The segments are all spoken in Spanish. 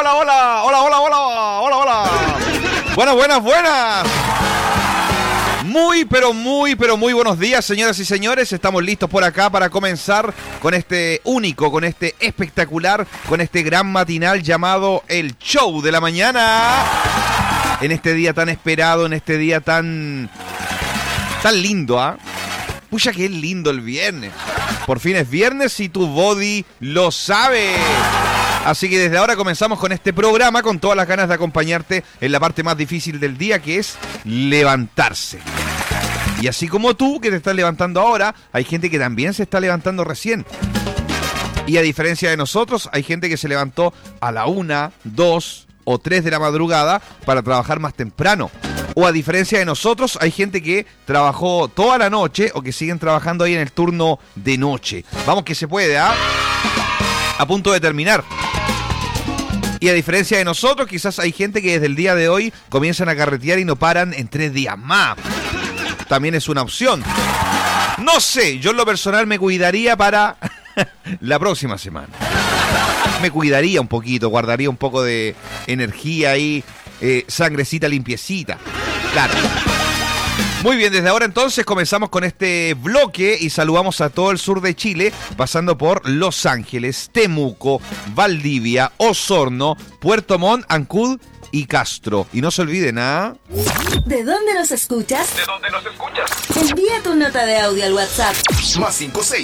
hola, hola, hola, hola, hola, hola, hola. Buenas, buenas, buenas. Muy, pero muy buenos días, señoras y señores. Estamos listos por acá para comenzar con este único, con este espectacular, con este gran matinal llamado El Show de la Mañana. En este día tan esperado, en este día tan lindo, ¿ah? Pucha que es lindo el viernes. Por fin es viernes y tu body lo sabe. Así que desde ahora comenzamos con este programa con todas las ganas de acompañarte en la parte más difícil del día, que es levantarse. Y así como tú que te estás levantando ahora, hay gente que también se está levantando recién. Y a diferencia de nosotros, hay gente que se levantó a la 1, 2 o 3 de la madrugada para trabajar más temprano. O a diferencia de nosotros, hay gente que trabajó toda la noche o que siguen trabajando ahí en el turno de noche. Vamos que se puede, ¿ah? A punto de terminar. Y a diferencia de nosotros, quizás hay gente que desde el día de hoy comienzan a carretear y no paran en 3 días más. También es una opción. No sé, yo en lo personal me cuidaría para la próxima semana. Me cuidaría un poquito, guardaría un poco de energía ahí, sangrecita limpiecita. Claro. Muy bien, desde ahora entonces comenzamos con este bloque y saludamos a todo el sur de Chile, pasando por Los Ángeles, Temuco, Valdivia, Osorno, Puerto Montt, Ancud y Castro. Y no se olviden, ¿ah? ¿De dónde nos escuchas? ¿De dónde nos escuchas? Envía tu nota de audio al WhatsApp. Más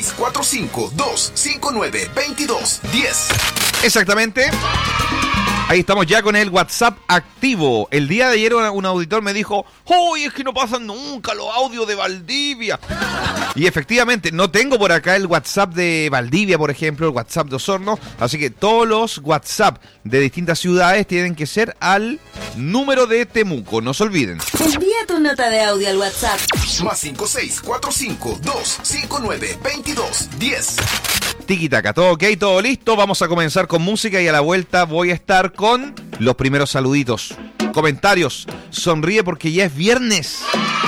56452592210. Exactamente. Ahí estamos ya con el WhatsApp activo. El día de ayer un auditor me dijo: ¡Uy, es que no pasan nunca los audios de Valdivia! Y efectivamente, no tengo por acá el WhatsApp de Valdivia, por ejemplo, el WhatsApp de Osorno. Así que todos los WhatsApp de distintas ciudades tienen que ser al número de Temuco. No se olviden. Envía tu nota de audio al WhatsApp. Más 56452592210. Tiki-taka, todo ok, todo listo. Vamos a comenzar con música y a la vuelta voy a estar con los primeros saluditos, comentarios. Sonríe porque ya es viernes.